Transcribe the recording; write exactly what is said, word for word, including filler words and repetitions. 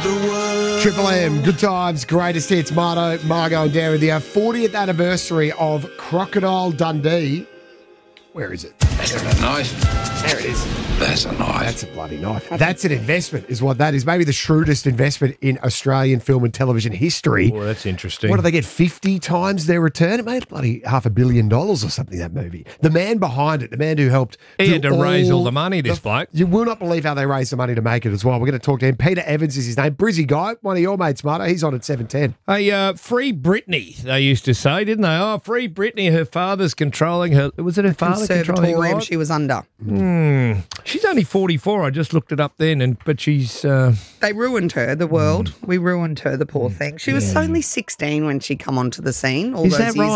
the world. Triple M, good times, greatest hits. Marto, Margot and Darren with the fortieth anniversary of Crocodile Dundee. Where is it? Is that a knife? There it is. That's a knife. That's a bloody knife. That's an investment, is what that is. Maybe the shrewdest investment in Australian film and television history. Oh, that's interesting. What do they get? fifty times their return? It made bloody half a billion dollars or something, that movie. The man behind it, the man who helped. He had do to raise all the money, this the- bloke. You will not believe how they raised the money to make it as well. We're going to talk to him. Peter Evans is his name. Brizzy guy, one of your mates, Marto. He's on at seven ten. Hey, uh, free Britney, they used to say, didn't they? Oh, free Britney, her father's controlling her. Was it her father controlling her Conservatorium life? she was under. Hmm. She's only forty-four. I just looked it up then, and but she's... Uh, They ruined her, the world. We ruined her, the poor thing. She was only sixteen when she come onto the scene all Is those that years right?